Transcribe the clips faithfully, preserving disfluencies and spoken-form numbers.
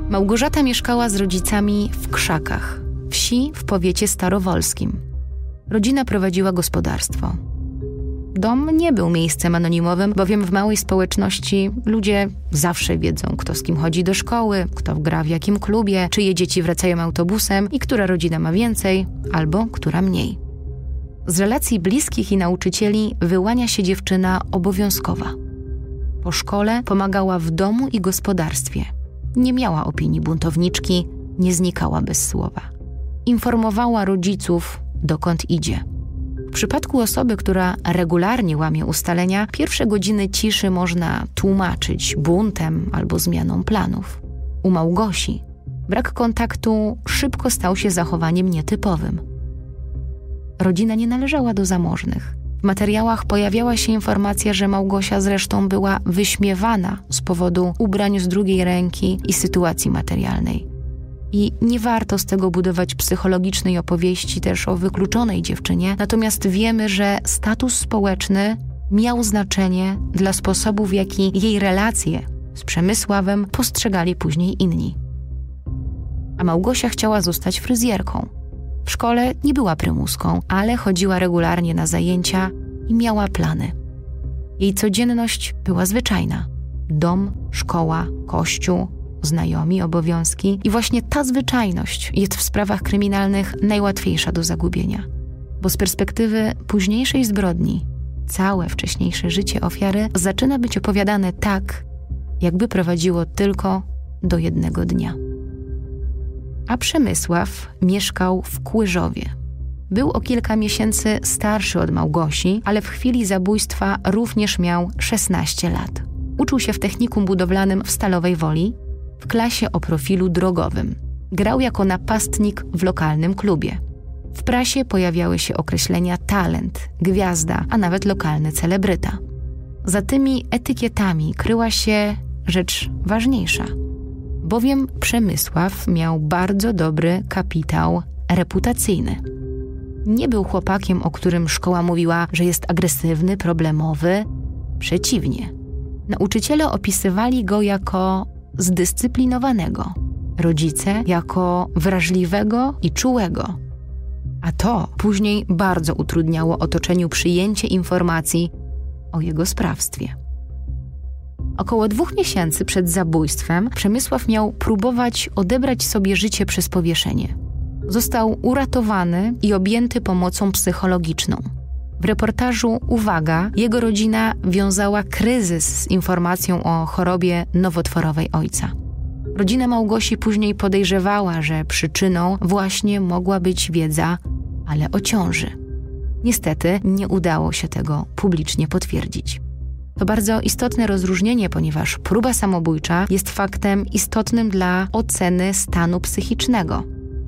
Małgorzata mieszkała z rodzicami w Krzakach, wsi w powiecie starowolskim. Rodzina prowadziła gospodarstwo. Dom nie był miejscem anonimowym, bowiem w małej społeczności ludzie zawsze wiedzą, kto z kim chodzi do szkoły, kto gra w jakim klubie, czyje dzieci wracają autobusem i która rodzina ma więcej, albo która mniej. Z relacji bliskich i nauczycieli wyłania się dziewczyna obowiązkowa. Po szkole pomagała w domu i gospodarstwie. Nie miała opinii buntowniczki, nie znikała bez słowa. Informowała rodziców, dokąd idzie. W przypadku osoby, która regularnie łamie ustalenia, pierwsze godziny ciszy można tłumaczyć buntem albo zmianą planów. U Małgosi brak kontaktu szybko stał się zachowaniem nietypowym. Rodzina nie należała do zamożnych. W materiałach pojawiała się informacja, że Małgosia zresztą była wyśmiewana z powodu ubrań z drugiej ręki i sytuacji materialnej. I nie warto z tego budować psychologicznej opowieści też o wykluczonej dziewczynie, natomiast wiemy, że status społeczny miał znaczenie dla sposobu, w jaki jej relacje z Przemysławem postrzegali później inni. A Małgosia chciała zostać fryzjerką. W szkole nie była prymuską, ale chodziła regularnie na zajęcia i miała plany. Jej codzienność była zwyczajna. Dom, szkoła, kościół, znajomi, obowiązki i właśnie ta zwyczajność jest w sprawach kryminalnych najłatwiejsza do zagubienia. Bo z perspektywy późniejszej zbrodni całe wcześniejsze życie ofiary zaczyna być opowiadane tak, jakby prowadziło tylko do jednego dnia. A Przemysław mieszkał w Kłyżowie. Był o kilka miesięcy starszy od Małgosi, ale w chwili zabójstwa również miał szesnaście lat. Uczył się w technikum budowlanym w Stalowej Woli, w klasie o profilu drogowym. Grał jako napastnik w lokalnym klubie. W prasie pojawiały się określenia talent, gwiazda, a nawet lokalny celebryta. Za tymi etykietami kryła się rzecz ważniejsza, bowiem Przemysław miał bardzo dobry kapitał reputacyjny. Nie był chłopakiem, o którym szkoła mówiła, że jest agresywny, problemowy. Przeciwnie. Nauczyciele opisywali go jako zdyscyplinowanego, rodzice jako wrażliwego i czułego. A to później bardzo utrudniało otoczeniu przyjęcie informacji o jego sprawstwie. Około dwóch miesięcy przed zabójstwem Przemysław miał próbować odebrać sobie życie przez powieszenie. Został uratowany i objęty pomocą psychologiczną. W reportażu Uwaga, jego rodzina wiązała kryzys z informacją o chorobie nowotworowej ojca. Rodzina Małgosi później podejrzewała, że przyczyną właśnie mogła być wiedza, ale o ciąży. Niestety nie udało się tego publicznie potwierdzić. To bardzo istotne rozróżnienie, ponieważ próba samobójcza jest faktem istotnym dla oceny stanu psychicznego.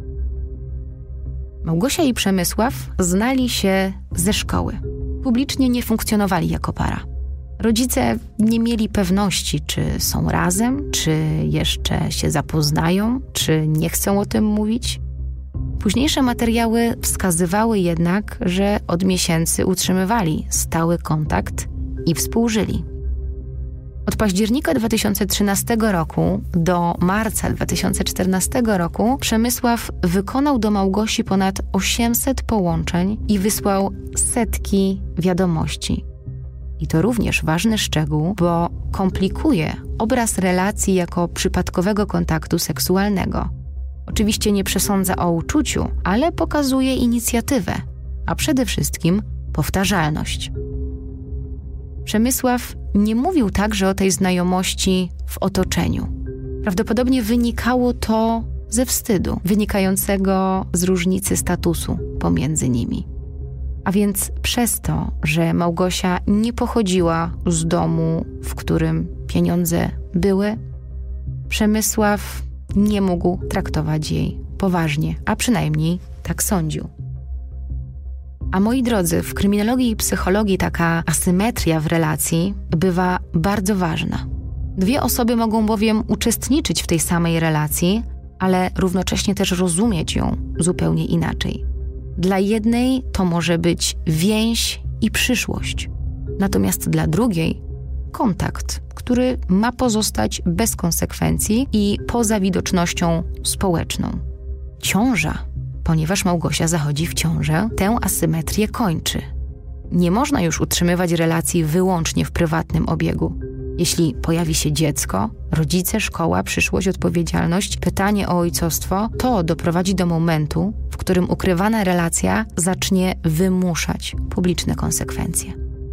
Małgosia i Przemysław znali się ze szkoły. Publicznie nie funkcjonowali jako para. Rodzice nie mieli pewności, czy są razem, czy jeszcze się zapoznają, czy nie chcą o tym mówić. Późniejsze materiały wskazywały jednak, że od miesięcy utrzymywali stały kontakt i współżyli. Od października dwa tysiące trzynastego roku do marca dwa tysiące czternastego roku Przemysław wykonał do Małgosi ponad osiemset połączeń i wysłał setki wiadomości. I to również ważny szczegół, bo komplikuje obraz relacji jako przypadkowego kontaktu seksualnego. Oczywiście nie przesądza o uczuciu, ale pokazuje inicjatywę, a przede wszystkim powtarzalność. Przemysław nie mówił także o tej znajomości w otoczeniu. Prawdopodobnie wynikało to ze wstydu, wynikającego z różnicy statusu pomiędzy nimi. A więc przez to, że Małgosia nie pochodziła z domu, w którym pieniądze były, Przemysław nie mógł traktować jej poważnie, a przynajmniej tak sądził. A moi drodzy, w kryminologii i psychologii taka asymetria w relacji bywa bardzo ważna. Dwie osoby mogą bowiem uczestniczyć w tej samej relacji, ale równocześnie też rozumieć ją zupełnie inaczej. Dla jednej to może być więź i przyszłość, natomiast dla drugiej kontakt, który ma pozostać bez konsekwencji i poza widocznością społeczną. Ciąża, ponieważ Małgosia zachodzi w ciążę, tę asymetrię kończy. Nie można już utrzymywać relacji wyłącznie w prywatnym obiegu. Jeśli pojawi się dziecko, rodzice, szkoła, przyszłość, odpowiedzialność, pytanie o ojcostwo, to doprowadzi do momentu, w którym ukrywana relacja zacznie wymuszać publiczne konsekwencje.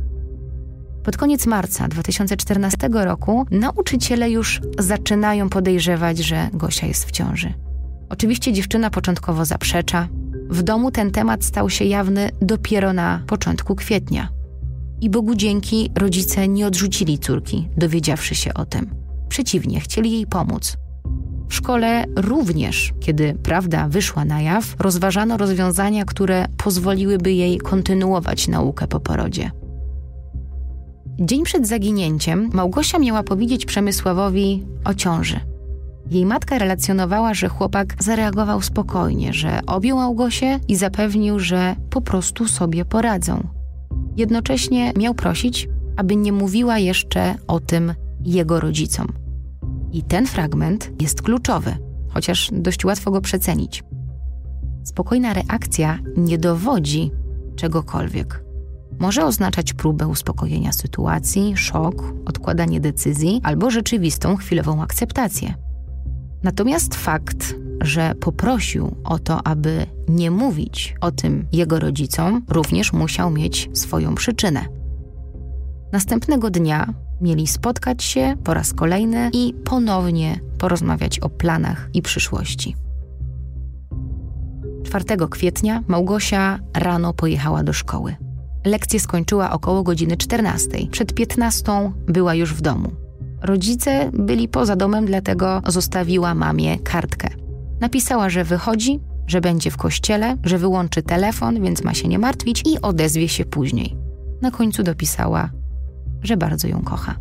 Pod koniec marca dwa tysiące czternastego roku nauczyciele już zaczynają podejrzewać, że Gosia jest w ciąży. Oczywiście dziewczyna początkowo zaprzecza. W domu ten temat stał się jawny dopiero na początku kwietnia. I Bogu dzięki rodzice nie odrzucili córki, dowiedziawszy się o tym. Przeciwnie, chcieli jej pomóc. W szkole również, kiedy prawda wyszła na jaw, rozważano rozwiązania, które pozwoliłyby jej kontynuować naukę po porodzie. Dzień przed zaginięciem Małgosia miała powiedzieć Przemysławowi o ciąży. Jej matka relacjonowała, że chłopak zareagował spokojnie, że objął Małgosię i zapewnił, że po prostu sobie poradzą. Jednocześnie miał prosić, aby nie mówiła jeszcze o tym jego rodzicom. I ten fragment jest kluczowy, chociaż dość łatwo go przecenić. Spokojna reakcja nie dowodzi czegokolwiek. Może oznaczać próbę uspokojenia sytuacji, szok, odkładanie decyzji albo rzeczywistą chwilową akceptację. Natomiast fakt, że poprosił o to, aby nie mówić o tym jego rodzicom, również musiał mieć swoją przyczynę. Następnego dnia mieli spotkać się po raz kolejny i ponownie porozmawiać o planach i przyszłości. czwartego kwietnia Małgosia rano pojechała do szkoły. Lekcję skończyła około godziny czternastej. Przed piętnastą była już w domu. Rodzice byli poza domem, dlatego zostawiła mamie kartkę. Napisała, że wychodzi, że będzie w kościele, że wyłączy telefon, więc ma się nie martwić i odezwie się później. Na końcu dopisała, że bardzo ją kocha.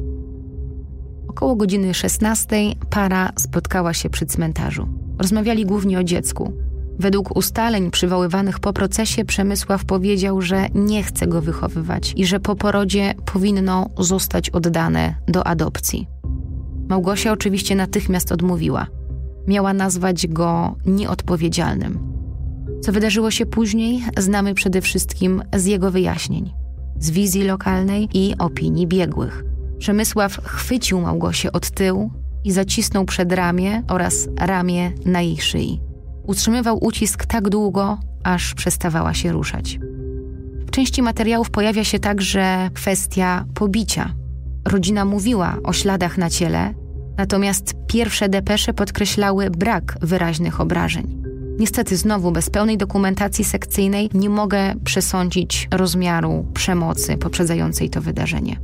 Około godziny szesnastej para spotkała się przy cmentarzu. Rozmawiali głównie o dziecku. Według ustaleń przywoływanych po procesie Przemysław powiedział, że nie chce go wychowywać i że po porodzie powinno zostać oddane do adopcji. Małgosia oczywiście natychmiast odmówiła. Miała nazwać go nieodpowiedzialnym. Co wydarzyło się później, znamy przede wszystkim z jego wyjaśnień, z wizji lokalnej i opinii biegłych. Przemysław chwycił Małgosię od tyłu i zacisnął przed ramię oraz ramię na jej szyi. Utrzymywał ucisk tak długo, aż przestawała się ruszać. W części materiałów pojawia się także kwestia pobicia. Rodzina mówiła o śladach na ciele, natomiast pierwsze depesze podkreślały brak wyraźnych obrażeń. Niestety znowu bez pełnej dokumentacji sekcyjnej nie mogę przesądzić rozmiaru przemocy poprzedzającej to wydarzenie.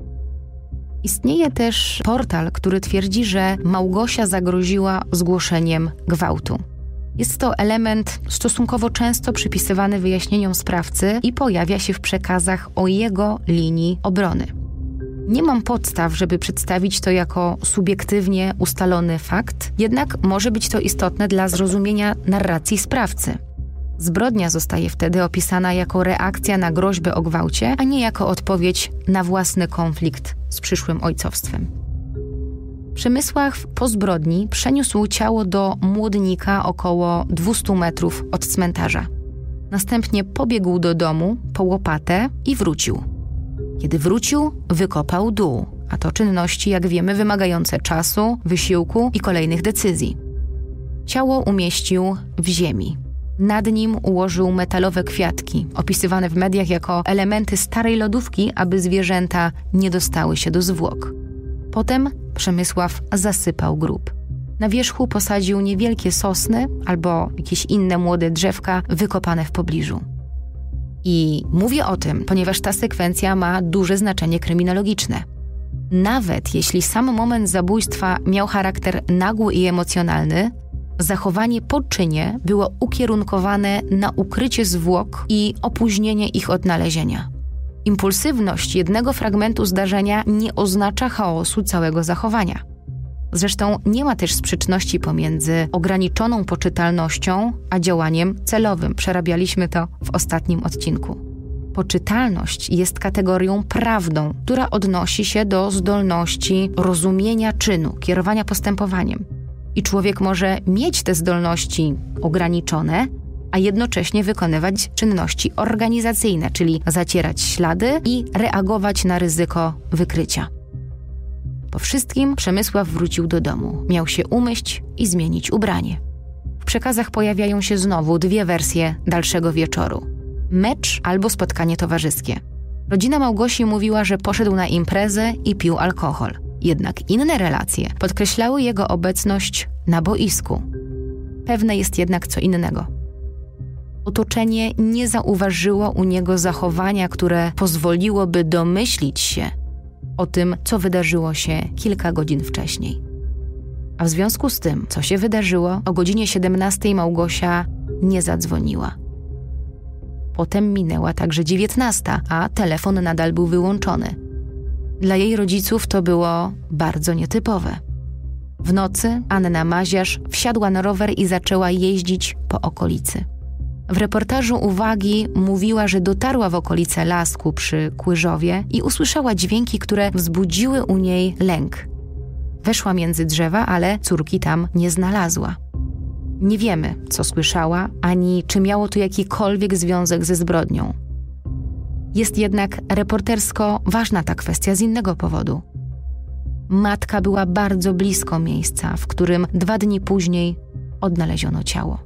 Istnieje też portal, który twierdzi, że Małgosia zagroziła zgłoszeniem gwałtu. Jest to element stosunkowo często przypisywany wyjaśnieniom sprawcy i pojawia się w przekazach o jego linii obrony. Nie mam podstaw, żeby przedstawić to jako subiektywnie ustalony fakt, jednak może być to istotne dla zrozumienia narracji sprawcy. Zbrodnia zostaje wtedy opisana jako reakcja na groźbę o gwałcie, a nie jako odpowiedź na własny konflikt z przyszłym ojcowstwem. Przemysław po zbrodni przeniósł ciało do Młodnika około dwieście metrów od cmentarza. Następnie pobiegł do domu po łopatę i wrócił. Kiedy wrócił, wykopał dół, a to czynności, jak wiemy, wymagające czasu, wysiłku i kolejnych decyzji. Ciało umieścił w ziemi. Nad nim ułożył metalowe kwiatki, opisywane w mediach jako elementy starej lodówki, aby zwierzęta nie dostały się do zwłok. Potem Przemysław zasypał grób. Na wierzchu posadził niewielkie sosny albo jakieś inne młode drzewka wykopane w pobliżu. I mówię o tym, ponieważ ta sekwencja ma duże znaczenie kryminologiczne. Nawet jeśli sam moment zabójstwa miał charakter nagły i emocjonalny, zachowanie po czynie było ukierunkowane na ukrycie zwłok i opóźnienie ich odnalezienia. Impulsywność jednego fragmentu zdarzenia nie oznacza chaosu całego zachowania. Zresztą nie ma też sprzeczności pomiędzy ograniczoną poczytalnością a działaniem celowym. Przerabialiśmy to w ostatnim odcinku. Poczytalność jest kategorią prawną, która odnosi się do zdolności rozumienia czynu, kierowania postępowaniem. I człowiek może mieć te zdolności ograniczone, a jednocześnie wykonywać czynności organizacyjne, czyli zacierać ślady i reagować na ryzyko wykrycia. Po wszystkim Przemysław wrócił do domu. Miał się umyć i zmienić ubranie. W przekazach pojawiają się znowu dwie wersje dalszego wieczoru. Mecz albo spotkanie towarzyskie. Rodzina Małgosi mówiła, że poszedł na imprezę i pił alkohol. Jednak inne relacje podkreślały jego obecność na boisku. Pewne jest jednak co innego. Otoczenie nie zauważyło u niego zachowania, które pozwoliłoby domyślić się o tym, co wydarzyło się kilka godzin wcześniej. A w związku z tym, co się wydarzyło, o godzinie siedemnastej Małgosia nie zadzwoniła. Potem minęła także dziewiętnasta, a telefon nadal był wyłączony. Dla jej rodziców to było bardzo nietypowe. W nocy Anna Maziarz wsiadła na rower i zaczęła jeździć po okolicy. W reportażu Uwagi mówiła, że dotarła w okolice lasku przy Kłyżowie i usłyszała dźwięki, które wzbudziły u niej lęk. Weszła między drzewa, ale córki tam nie znalazła. Nie wiemy, co słyszała, ani czy miało to jakikolwiek związek ze zbrodnią. Jest jednak reportersko ważna ta kwestia z innego powodu. Matka była bardzo blisko miejsca, w którym dwa dni później odnaleziono ciało.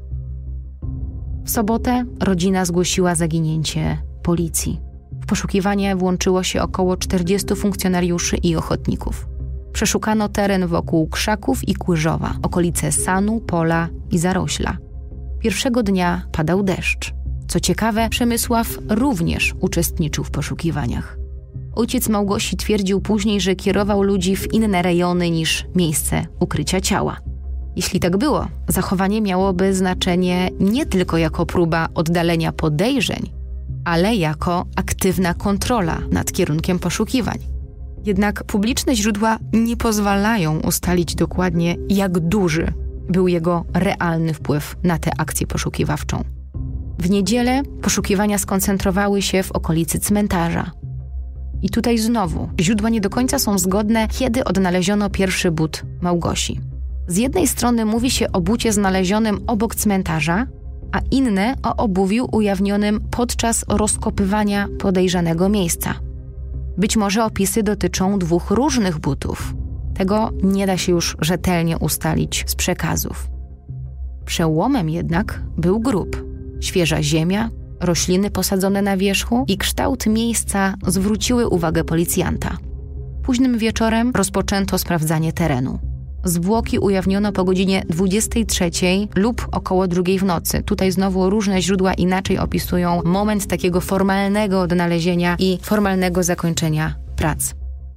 W sobotę rodzina zgłosiła zaginięcie policji. W poszukiwanie włączyło się około czterdziestu funkcjonariuszy i ochotników. Przeszukano teren wokół Krzaków i Kłyżowa, okolice Sanu, Pola i Zarośla. Pierwszego dnia padał deszcz. Co ciekawe, Przemysław również uczestniczył w poszukiwaniach. Ojciec Małgosi twierdził później, że kierował ludzi w inne rejony niż miejsce ukrycia ciała. Jeśli tak było, zachowanie miałoby znaczenie nie tylko jako próba oddalenia podejrzeń, ale jako aktywna kontrola nad kierunkiem poszukiwań. Jednak publiczne źródła nie pozwalają ustalić dokładnie, jak duży był jego realny wpływ na tę akcję poszukiwawczą. W niedzielę poszukiwania skoncentrowały się w okolicy cmentarza. I tutaj znowu źródła nie do końca są zgodne, kiedy odnaleziono pierwszy but Małgosi. Z jednej strony mówi się o bucie znalezionym obok cmentarza, a inne o obuwiu ujawnionym podczas rozkopywania podejrzanego miejsca. Być może opisy dotyczą dwóch różnych butów. Tego nie da się już rzetelnie ustalić z przekazów. Przełomem jednak był grób. Świeża ziemia, rośliny posadzone na wierzchu i kształt miejsca zwróciły uwagę policjanta. Późnym wieczorem rozpoczęto sprawdzanie terenu. Zwłoki ujawniono po godzinie dwudziestej trzeciej lub około drugiej w nocy. Tutaj znowu różne źródła inaczej opisują moment takiego formalnego odnalezienia i formalnego zakończenia prac.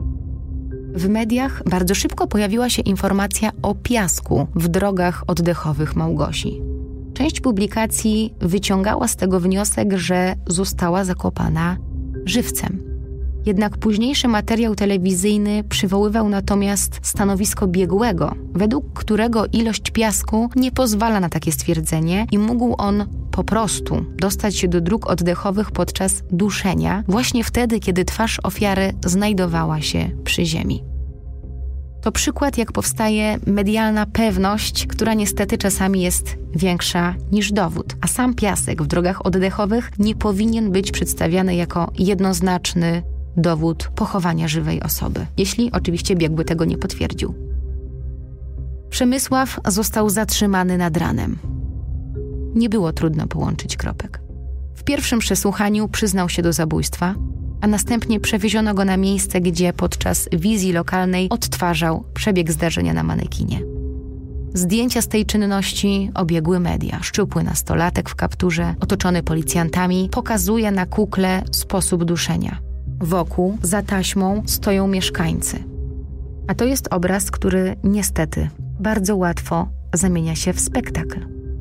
W mediach bardzo szybko pojawiła się informacja o piasku w drogach oddechowych Małgosi. Część publikacji wyciągała z tego wniosek, że została zakopana żywcem. Jednak późniejszy materiał telewizyjny przywoływał natomiast stanowisko biegłego, według którego ilość piasku nie pozwala na takie stwierdzenie i mógł on po prostu dostać się do dróg oddechowych podczas duszenia, właśnie wtedy, kiedy twarz ofiary znajdowała się przy ziemi. To przykład, jak powstaje medialna pewność, która niestety czasami jest większa niż dowód, a sam piasek w drogach oddechowych nie powinien być przedstawiany jako jednoznaczny dowód pochowania żywej osoby, jeśli oczywiście biegły tego nie potwierdził. Przemysław został zatrzymany nad ranem. Nie było trudno połączyć kropek. W pierwszym przesłuchaniu przyznał się do zabójstwa, a następnie przewieziono go na miejsce, gdzie podczas wizji lokalnej odtwarzał przebieg zdarzenia na manekinie. Zdjęcia z tej czynności obiegły media. Szczupły nastolatek w kapturze, otoczony policjantami, pokazuje na kukle sposób duszenia. Wokół, za taśmą, stoją mieszkańcy. A to jest obraz, który niestety bardzo łatwo zamienia się w spektakl.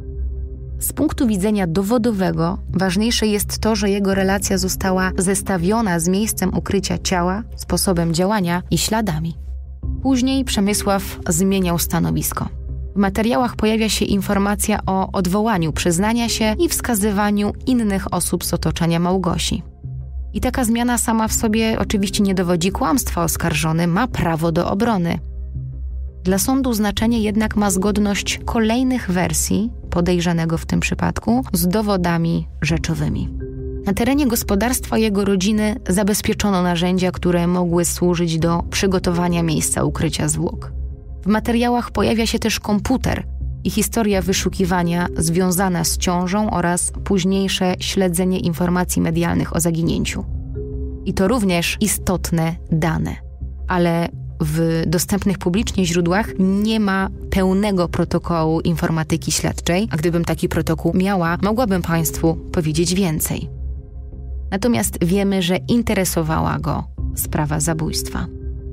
Z punktu widzenia dowodowego ważniejsze jest to, że jego relacja została zestawiona z miejscem ukrycia ciała, sposobem działania i śladami. Później Przemysław zmieniał stanowisko. W materiałach pojawia się informacja o odwołaniu przyznania się i wskazywaniu innych osób z otoczenia Małgosi. I taka zmiana sama w sobie oczywiście nie dowodzi kłamstwa. Oskarżony ma prawo do obrony. Dla sądu znaczenie jednak ma zgodność kolejnych wersji podejrzanego w tym przypadku z dowodami rzeczowymi. Na terenie gospodarstwa jego rodziny zabezpieczono narzędzia, które mogły służyć do przygotowania miejsca ukrycia zwłok. W materiałach pojawia się też komputer i historia wyszukiwania związana z ciążą oraz późniejsze śledzenie informacji medialnych o zaginięciu. I to również istotne dane, ale w dostępnych publicznie źródłach nie ma pełnego protokołu informatyki śledczej, a gdybym taki protokół miała, mogłabym Państwu powiedzieć więcej. Natomiast wiemy, że interesowała go sprawa zabójstwa.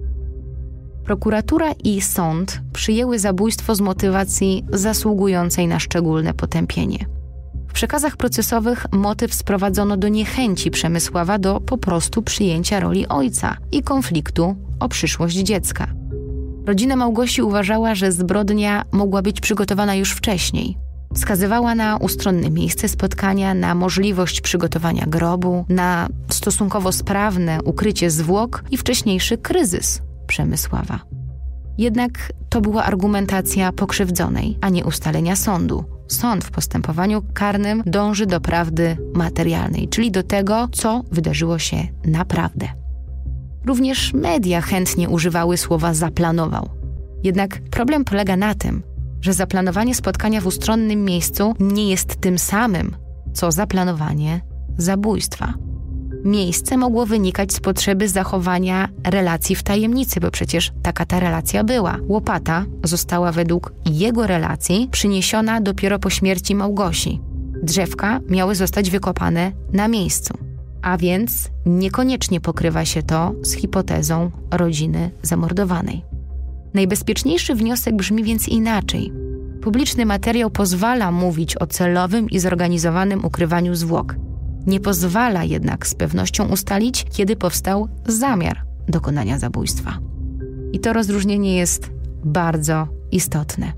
Prokuratura i sąd przyjęły zabójstwo z motywacji zasługującej na szczególne potępienie. W przekazach procesowych motyw sprowadzono do niechęci Przemysława do po prostu przyjęcia roli ojca i konfliktu o przyszłość dziecka. Rodzina Małgosi uważała, że zbrodnia mogła być przygotowana już wcześniej. Wskazywała na ustronne miejsce spotkania, na możliwość przygotowania grobu, na stosunkowo sprawne ukrycie zwłok i wcześniejszy kryzys Przemysława. Jednak to była argumentacja pokrzywdzonej, a nie ustalenia sądu. Sąd w postępowaniu karnym dąży do prawdy materialnej, czyli do tego, co wydarzyło się naprawdę. Również media chętnie używały słowa zaplanował. Jednak problem polega na tym, że zaplanowanie spotkania w ustronnym miejscu nie jest tym samym, co zaplanowanie zabójstwa. Miejsce mogło wynikać z potrzeby zachowania relacji w tajemnicy, bo przecież taka ta relacja była. Łopata została według jego relacji przyniesiona dopiero po śmierci Małgosi. Drzewka miały zostać wykopane na miejscu. A więc niekoniecznie pokrywa się to z hipotezą rodziny zamordowanej. Najbezpieczniejszy wniosek brzmi więc inaczej. Publiczny materiał pozwala mówić o celowym i zorganizowanym ukrywaniu zwłok. Nie pozwala jednak z pewnością ustalić, kiedy powstał zamiar dokonania zabójstwa. I to rozróżnienie jest bardzo istotne.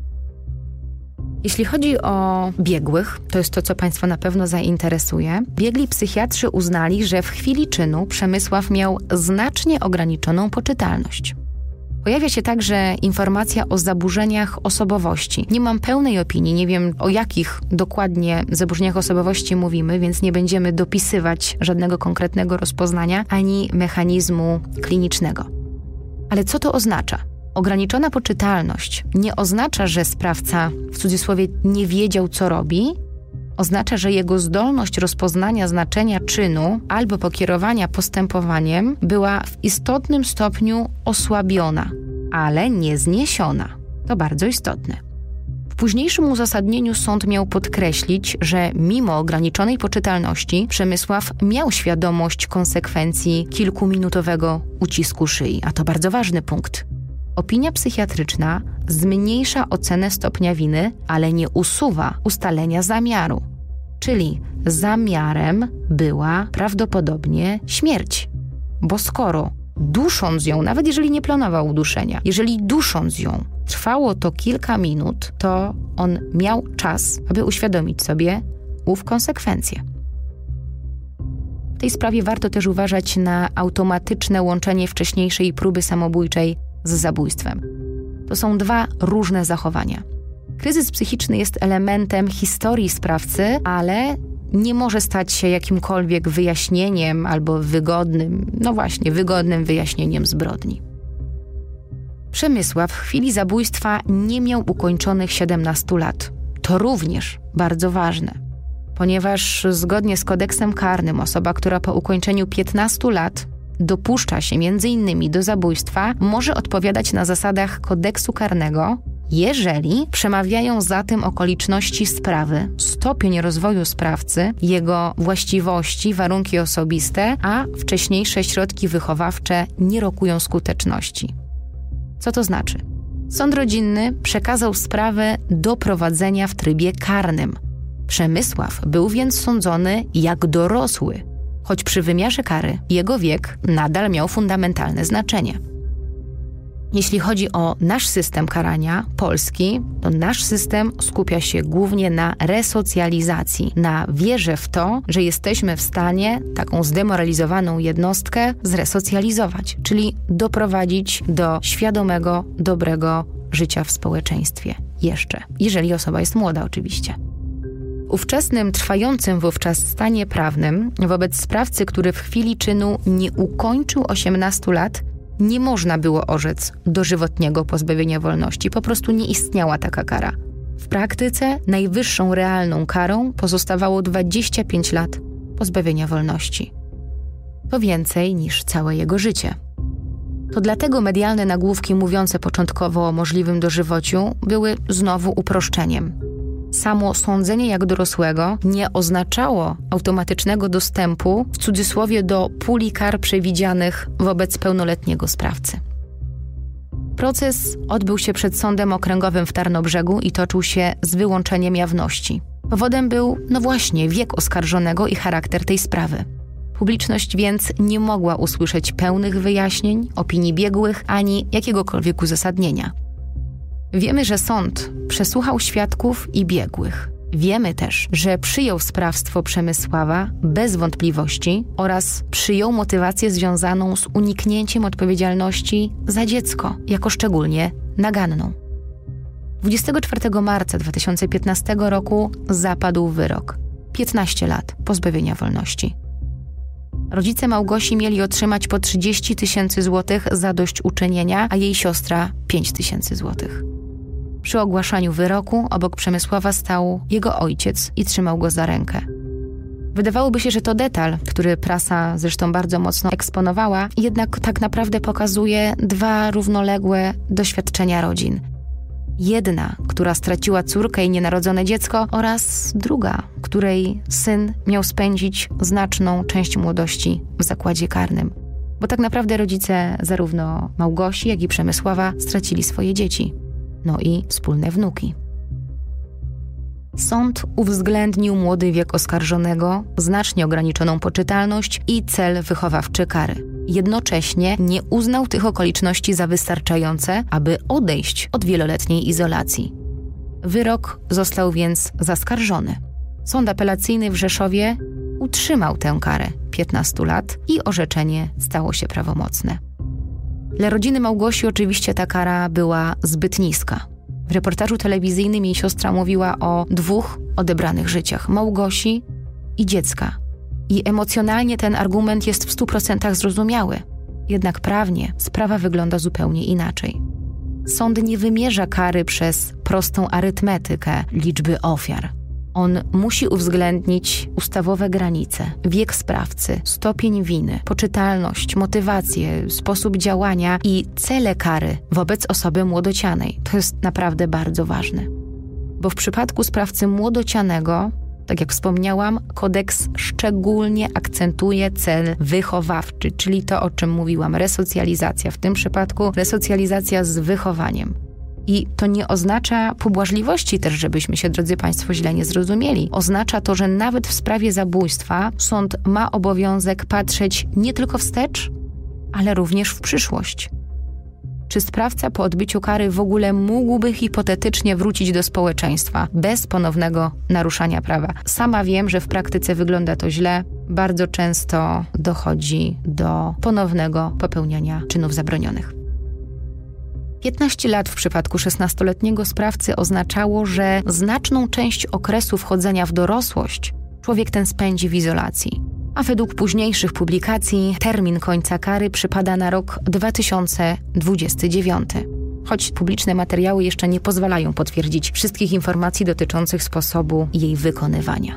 Jeśli chodzi o biegłych, to jest to, co Państwa na pewno zainteresuje, biegli psychiatrzy uznali, że w chwili czynu Przemysław miał znacznie ograniczoną poczytalność. Pojawia się także informacja o zaburzeniach osobowości. Nie mam pełnej opinii, nie wiem o jakich dokładnie zaburzeniach osobowości mówimy, więc nie będziemy dopisywać żadnego konkretnego rozpoznania ani mechanizmu klinicznego. Ale co to oznacza? Ograniczona poczytalność nie oznacza, że sprawca w cudzysłowie nie wiedział, co robi. Oznacza, że jego zdolność rozpoznania znaczenia czynu albo pokierowania postępowaniem była w istotnym stopniu osłabiona, ale nie zniesiona. To bardzo istotne. W późniejszym uzasadnieniu sąd miał podkreślić, że mimo ograniczonej poczytalności Przemysław miał świadomość konsekwencji kilkuminutowego ucisku szyi, a to bardzo ważny punkt. Opinia psychiatryczna zmniejsza ocenę stopnia winy, ale nie usuwa ustalenia zamiaru. Czyli zamiarem była prawdopodobnie śmierć. Bo skoro dusząc ją, nawet jeżeli nie planował uduszenia, jeżeli dusząc ją trwało to kilka minut, to on miał czas, aby uświadomić sobie ów konsekwencje. W tej sprawie warto też uważać na automatyczne łączenie wcześniejszej próby samobójczej z zabójstwem. To są dwa różne zachowania. Kryzys psychiczny jest elementem historii sprawcy, ale nie może stać się jakimkolwiek wyjaśnieniem albo wygodnym, no właśnie, wygodnym wyjaśnieniem zbrodni. Przemysław w chwili zabójstwa nie miał ukończonych siedemnastu lat. To również bardzo ważne, ponieważ zgodnie z kodeksem karnym osoba, która po ukończeniu piętnastu lat dopuszcza się między innymi do zabójstwa, może odpowiadać na zasadach kodeksu karnego, jeżeli przemawiają za tym okoliczności sprawy, stopień rozwoju sprawcy, jego właściwości, warunki osobiste, a wcześniejsze środki wychowawcze nie rokują skuteczności. Co to znaczy? Sąd rodzinny przekazał sprawę do prowadzenia w trybie karnym. Przemysław był więc sądzony jak dorosły, choć przy wymiarze kary jego wiek nadal miał fundamentalne znaczenie. Jeśli chodzi o nasz system karania, polski, to nasz system skupia się głównie na resocjalizacji, na wierze w to, że jesteśmy w stanie taką zdemoralizowaną jednostkę zresocjalizować, czyli doprowadzić do świadomego, dobrego życia w społeczeństwie. Jeszcze, jeżeli osoba jest młoda oczywiście. W ówczesnym, trwającym wówczas stanie prawnym wobec sprawcy, który w chwili czynu nie ukończył osiemnastu lat, nie można było orzec dożywotniego pozbawienia wolności. Po prostu nie istniała taka kara. W praktyce najwyższą realną karą pozostawało dwadzieścia pięć lat pozbawienia wolności. To więcej niż całe jego życie. To dlatego medialne nagłówki mówiące początkowo o możliwym dożywociu były znowu uproszczeniem. Samo sądzenie jak dorosłego nie oznaczało automatycznego dostępu, w cudzysłowie, do puli kar przewidzianych wobec pełnoletniego sprawcy. Proces odbył się przed Sądem Okręgowym w Tarnobrzegu i toczył się z wyłączeniem jawności. Powodem był, no właśnie, wiek oskarżonego i charakter tej sprawy. Publiczność więc nie mogła usłyszeć pełnych wyjaśnień, opinii biegłych ani jakiegokolwiek uzasadnienia. Wiemy, że sąd przesłuchał świadków i biegłych. Wiemy też, że przyjął sprawstwo Przemysława bez wątpliwości oraz przyjął motywację związaną z uniknięciem odpowiedzialności za dziecko, jako szczególnie naganną. dwudziestego czwartego marca dwa tysiące piętnastego roku zapadł wyrok. piętnaście lat pozbawienia wolności. Rodzice Małgosi mieli otrzymać po trzydzieści tysięcy złotych zadośćuczynienia, a jej siostra pięć tysięcy złotych. Przy ogłaszaniu wyroku obok Przemysława stał jego ojciec i trzymał go za rękę. Wydawałoby się, że to detal, który prasa zresztą bardzo mocno eksponowała, jednak tak naprawdę pokazuje dwa równoległe doświadczenia rodzin. Jedna, która straciła córkę i nienarodzone dziecko, oraz druga, której syn miał spędzić znaczną część młodości w zakładzie karnym. Bo tak naprawdę rodzice zarówno Małgosi, jak i Przemysława stracili swoje dzieci. No i wspólne wnuki. Sąd uwzględnił młody wiek oskarżonego, znacznie ograniczoną poczytalność i cel wychowawczy kary. Jednocześnie nie uznał tych okoliczności za wystarczające, aby odejść od wieloletniej izolacji. Wyrok został więc zaskarżony. Sąd apelacyjny w Rzeszowie utrzymał tę karę piętnastu lat i orzeczenie stało się prawomocne. Dla rodziny Małgosi oczywiście ta kara była zbyt niska. W reportażu telewizyjnym jej siostra mówiła o dwóch odebranych życiach, Małgosi i dziecka. I emocjonalnie ten argument jest w stu procentach zrozumiały. Jednak prawnie sprawa wygląda zupełnie inaczej. Sąd nie wymierza kary przez prostą arytmetykę liczby ofiar. On musi uwzględnić ustawowe granice, wiek sprawcy, stopień winy, poczytalność, motywację, sposób działania i cele kary wobec osoby młodocianej. To jest naprawdę bardzo ważne. Bo w przypadku sprawcy młodocianego, tak jak wspomniałam, kodeks szczególnie akcentuje cel wychowawczy, czyli to, o czym mówiłam, resocjalizacja. W tym przypadku resocjalizacja z wychowaniem. I to nie oznacza pobłażliwości też, żebyśmy się, drodzy Państwo, źle nie zrozumieli. Oznacza to, że nawet w sprawie zabójstwa sąd ma obowiązek patrzeć nie tylko wstecz, ale również w przyszłość. Czy sprawca po odbyciu kary w ogóle mógłby hipotetycznie wrócić do społeczeństwa bez ponownego naruszania prawa? Sama wiem, że w praktyce wygląda to źle. Bardzo często dochodzi do ponownego popełniania czynów zabronionych. piętnaście lat w przypadku szesnastoletniego sprawcy oznaczało, że znaczną część okresu wchodzenia w dorosłość człowiek ten spędzi w izolacji. A według późniejszych publikacji termin końca kary przypada na rok dwa tysiące dwudziesty dziewiąty. Choć publiczne materiały jeszcze nie pozwalają potwierdzić wszystkich informacji dotyczących sposobu jej wykonywania.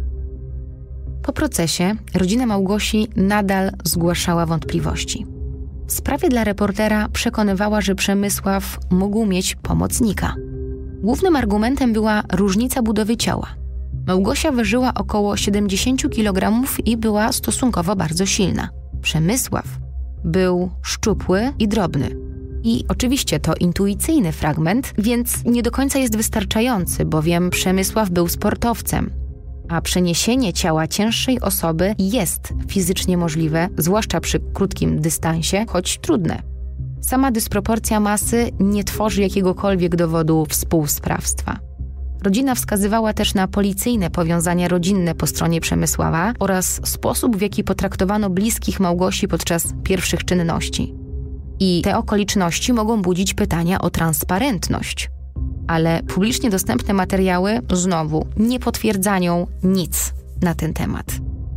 Po procesie rodzina Małgosi nadal zgłaszała wątpliwości. W sprawie dla reportera przekonywała, że Przemysław mógł mieć pomocnika. Głównym argumentem była różnica budowy ciała. Małgosia ważyła około siedemdziesiąt kilogramów i była stosunkowo bardzo silna. Przemysław był szczupły i drobny. I oczywiście to intuicyjny fragment, więc nie do końca jest wystarczający, bowiem Przemysław był sportowcem. A przeniesienie ciała cięższej osoby jest fizycznie możliwe, zwłaszcza przy krótkim dystansie, choć trudne. Sama dysproporcja masy nie tworzy jakiegokolwiek dowodu współsprawstwa. Rodzina wskazywała też na policyjne powiązania rodzinne po stronie Przemysława oraz sposób, w jaki potraktowano bliskich Małgosi podczas pierwszych czynności. I te okoliczności mogą budzić pytania o transparentność. Ale publicznie dostępne materiały znowu nie potwierdzają nic na ten temat.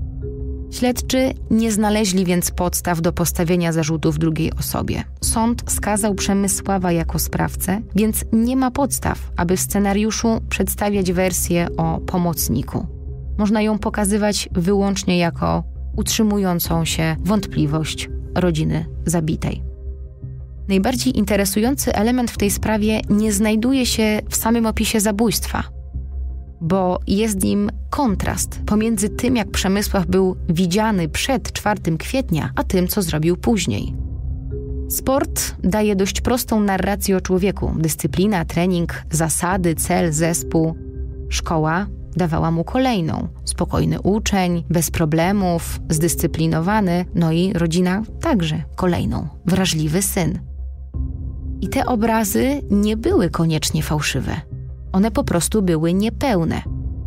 Śledczy nie znaleźli więc podstaw do postawienia zarzutów drugiej osobie. Sąd skazał Przemysława jako sprawcę, więc nie ma podstaw, aby w scenariuszu przedstawiać wersję o pomocniku. Można ją pokazywać wyłącznie jako utrzymującą się wątpliwość rodziny zabitej. Najbardziej interesujący element w tej sprawie nie znajduje się w samym opisie zabójstwa, bo jest nim kontrast pomiędzy tym, jak Przemysław był widziany przed czwartego kwietnia, a tym, co zrobił później. Sport daje dość prostą narrację o człowieku. Dyscyplina, trening, zasady, cel, zespół. Szkoła dawała mu kolejną. Spokojny uczeń, bez problemów, zdyscyplinowany, no i rodzina także kolejną. Wrażliwy syn. I te obrazy nie były koniecznie fałszywe. One po prostu były niepełne.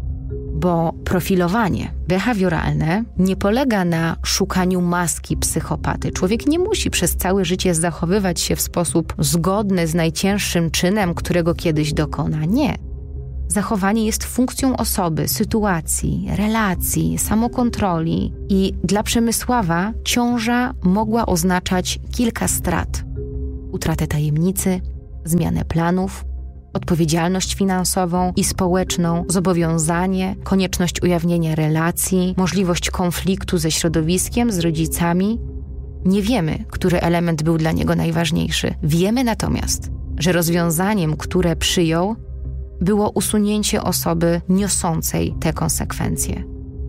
Bo profilowanie behawioralne nie polega na szukaniu maski psychopaty. Człowiek nie musi przez całe życie zachowywać się w sposób zgodny z najcięższym czynem, którego kiedyś dokona. Nie. Zachowanie jest funkcją osoby, sytuacji, relacji, samokontroli i dla Przemysława ciąża mogła oznaczać kilka strat. Utratę tajemnicy, zmianę planów, odpowiedzialność finansową i społeczną, zobowiązanie, konieczność ujawnienia relacji, możliwość konfliktu ze środowiskiem, z rodzicami. Nie wiemy, który element był dla niego najważniejszy. Wiemy natomiast, że rozwiązaniem, które przyjął, było usunięcie osoby niosącej te konsekwencje.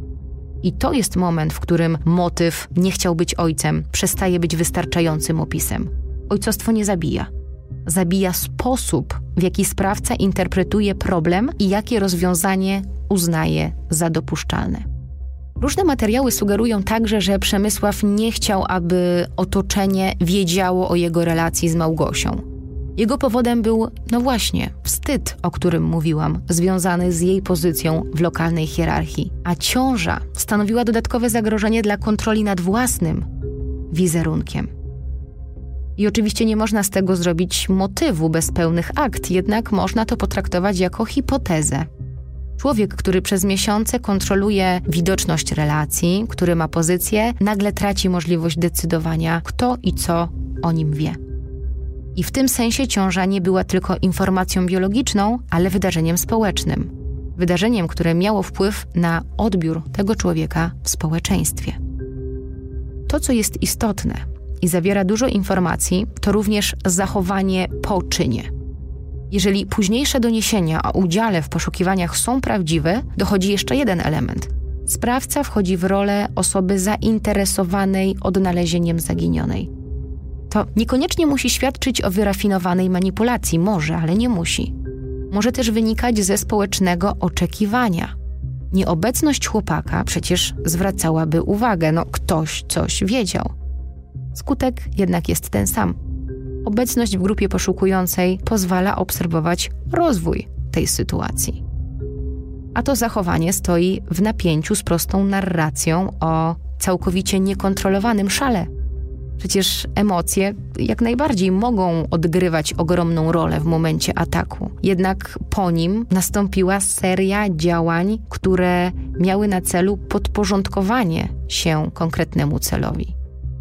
I to jest moment, w którym motyw nie chciał być ojcem, przestaje być wystarczającym opisem. Ojcostwo nie zabija. Zabija sposób, w jaki sprawca interpretuje problem i jakie rozwiązanie uznaje za dopuszczalne. Różne materiały sugerują także, że Przemysław nie chciał, aby otoczenie wiedziało o jego relacji z Małgosią. Jego powodem był, no właśnie, wstyd, o którym mówiłam, związany z jej pozycją w lokalnej hierarchii. A ciąża stanowiła dodatkowe zagrożenie dla kontroli nad własnym wizerunkiem. I oczywiście nie można z tego zrobić motywu bez pełnych akt, jednak można to potraktować jako hipotezę. Człowiek, który przez miesiące kontroluje widoczność relacji, który ma pozycję, nagle traci możliwość decydowania, kto i co o nim wie. I w tym sensie ciąża nie była tylko informacją biologiczną, ale wydarzeniem społecznym. Wydarzeniem, które miało wpływ na odbiór tego człowieka w społeczeństwie. To, co jest istotne i zawiera dużo informacji, to również zachowanie po czynie. Jeżeli późniejsze doniesienia o udziale w poszukiwaniach są prawdziwe, dochodzi jeszcze jeden element. Sprawca wchodzi w rolę osoby zainteresowanej odnalezieniem zaginionej. To niekoniecznie musi świadczyć o wyrafinowanej manipulacji, może, ale nie musi. Może też wynikać ze społecznego oczekiwania. Nieobecność chłopaka przecież zwracałaby uwagę, no ktoś coś wiedział. Skutek jednak jest ten sam. Obecność w grupie poszukującej pozwala obserwować rozwój tej sytuacji. A to zachowanie stoi w napięciu z prostą narracją o całkowicie niekontrolowanym szale. Przecież emocje jak najbardziej mogą odgrywać ogromną rolę w momencie ataku. Jednak po nim nastąpiła seria działań, które miały na celu podporządkowanie się konkretnemu celowi.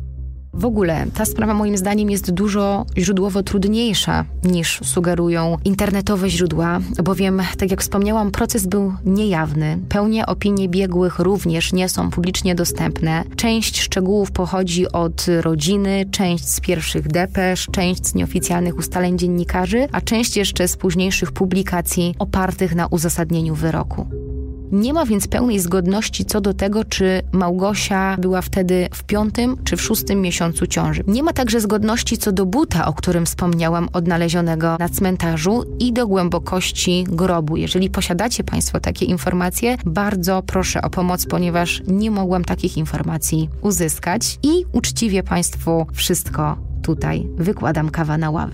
W ogóle ta sprawa moim zdaniem jest dużo źródłowo trudniejsza niż sugerują internetowe źródła, bowiem, tak jak wspomniałam, proces był niejawny. Pełne opinie biegłych również nie są publicznie dostępne. Część szczegółów pochodzi od rodziny, część z pierwszych depesz, część z nieoficjalnych ustaleń dziennikarzy, a część jeszcze z późniejszych publikacji opartych na uzasadnieniu wyroku. Nie ma więc pełnej zgodności co do tego, czy Małgosia była wtedy w piątym czy w szóstym miesiącu ciąży. Nie ma także zgodności co do buta, o którym wspomniałam, odnalezionego na cmentarzu i do głębokości grobu. Jeżeli posiadacie Państwo takie informacje, bardzo proszę o pomoc, ponieważ nie mogłam takich informacji uzyskać i uczciwie Państwu wszystko tutaj wykładam kawa na ławę.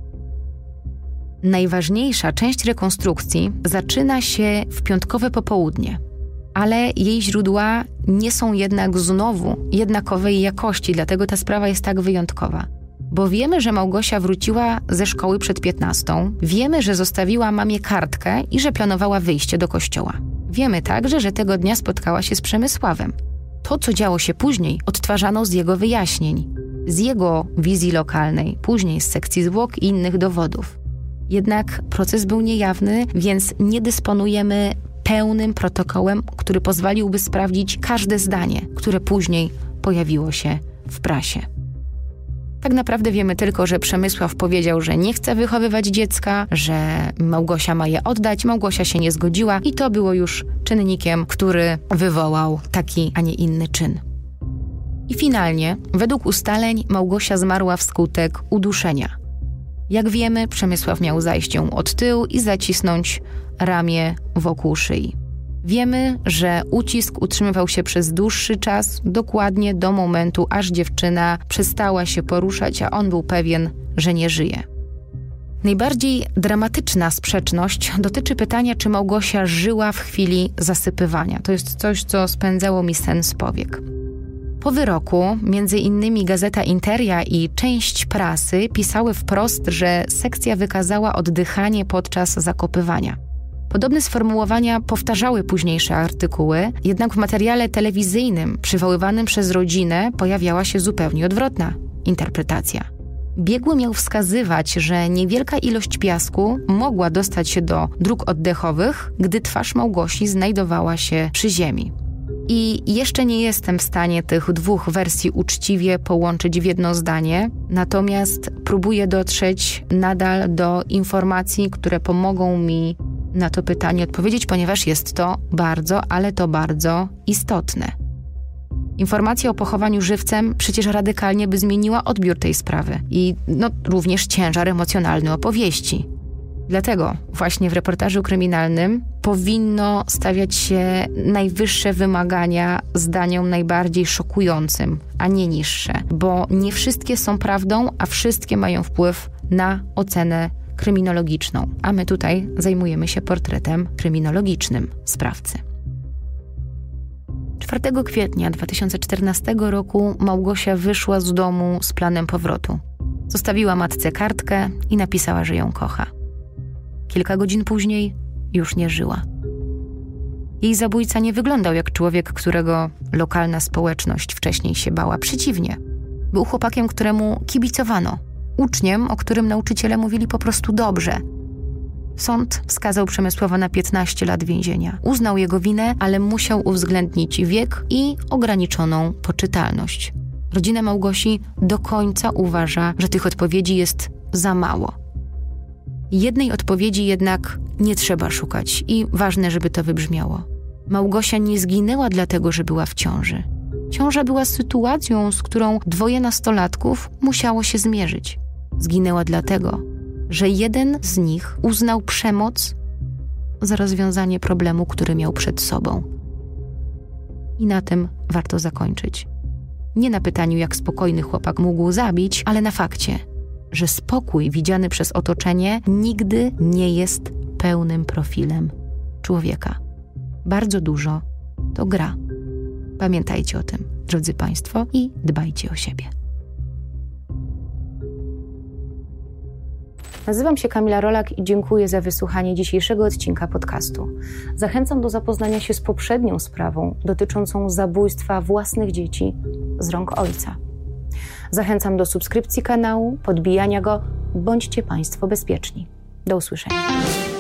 Najważniejsza część rekonstrukcji zaczyna się w piątkowe popołudnie, ale jej źródła nie są jednak znowu jednakowej jakości, dlatego ta sprawa jest tak wyjątkowa. Bo wiemy, że Małgosia wróciła ze szkoły przed piętnastą, wiemy, że zostawiła mamie kartkę i że planowała wyjście do kościoła. Wiemy także, że tego dnia spotkała się z Przemysławem. To, co działo się później, odtwarzano z jego wyjaśnień, z jego wizji lokalnej, później z sekcji zwłok i innych dowodów. Jednak proces był niejawny, więc nie dysponujemy pełnym protokołem, który pozwoliłby sprawdzić każde zdanie, które później pojawiło się w prasie. Tak naprawdę wiemy tylko, że Przemysław powiedział, że nie chce wychowywać dziecka, że Małgosia ma je oddać, Małgosia się nie zgodziła i to było już czynnikiem, który wywołał taki, a nie inny czyn. I finalnie, według ustaleń, Małgosia zmarła wskutek uduszenia. Jak wiemy, Przemysław miał zajść ją od tyłu i zacisnąć ramię wokół szyi. Wiemy, że ucisk utrzymywał się przez dłuższy czas, dokładnie do momentu, aż dziewczyna przestała się poruszać, a on był pewien, że nie żyje. Najbardziej dramatyczna sprzeczność dotyczy pytania, czy Małgosia żyła w chwili zasypywania. To jest coś, co spędzało mi sen z powiek. Po wyroku, między innymi Gazeta Interia i część prasy pisały wprost, że sekcja wykazała oddychanie podczas zakopywania. Podobne sformułowania powtarzały późniejsze artykuły, jednak w materiale telewizyjnym przywoływanym przez rodzinę pojawiała się zupełnie odwrotna interpretacja. Biegły miał wskazywać, że niewielka ilość piasku mogła dostać się do dróg oddechowych, gdy twarz Małgosi znajdowała się przy ziemi. I jeszcze nie jestem w stanie tych dwóch wersji uczciwie połączyć w jedno zdanie, natomiast próbuję dotrzeć nadal do informacji, które pomogą mi na to pytanie odpowiedzieć, ponieważ jest to bardzo, ale to bardzo istotne. Informacja o pochowaniu żywcem przecież radykalnie by zmieniła odbiór tej sprawy i no, również ciężar emocjonalny opowieści. Dlatego właśnie w reportażu kryminalnym powinno stawiać się najwyższe wymagania zdaniom najbardziej szokującym, a nie niższe, bo nie wszystkie są prawdą, a wszystkie mają wpływ na ocenę kryminologiczną, a my tutaj zajmujemy się portretem kryminologicznym sprawcy. czwartego kwietnia dwa tysiące czternastego roku Małgosia wyszła z domu z planem powrotu. Zostawiła matce kartkę i napisała, że ją kocha. Kilka godzin później już nie żyła. Jej zabójca nie wyglądał jak człowiek, którego lokalna społeczność wcześniej się bała. Przeciwnie, był chłopakiem, któremu kibicowano. Uczniem, o którym nauczyciele mówili po prostu dobrze. Sąd skazał Przemysława na piętnaście lat więzienia. Uznał jego winę, ale musiał uwzględnić wiek i ograniczoną poczytalność. Rodzina Małgosi do końca uważa, że tych odpowiedzi jest za mało. Jednej odpowiedzi jednak nie trzeba szukać i ważne, żeby to wybrzmiało. Małgosia nie zginęła dlatego, że była w ciąży. Ciąża była sytuacją, z którą dwoje nastolatków musiało się zmierzyć. Zginęła dlatego, że jeden z nich uznał przemoc za rozwiązanie problemu, który miał przed sobą. I na tym warto zakończyć. Nie na pytaniu, jak spokojny chłopak mógł zabić, ale na fakcie, że spokój widziany przez otoczenie nigdy nie jest pełnym profilem człowieka. Bardzo dużo to gra. Pamiętajcie o tym, drodzy Państwo, i dbajcie o siebie. Nazywam się Kamila Rolak i dziękuję za wysłuchanie dzisiejszego odcinka podcastu. Zachęcam do zapoznania się z poprzednią sprawą dotyczącą zabójstwa własnych dzieci z rąk ojca. Zachęcam do subskrypcji kanału, podbijania go. Bądźcie Państwo bezpieczni. Do usłyszenia.